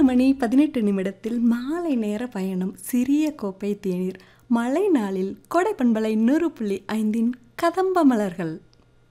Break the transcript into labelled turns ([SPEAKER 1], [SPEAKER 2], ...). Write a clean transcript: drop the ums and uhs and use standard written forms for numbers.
[SPEAKER 1] 6:18 மாலை நேர பயணம். சிறிய கோப்பை தேநீர். மழை நாளில் கோடை பண்பலை 100.5 கதம்ப மலர்கள்.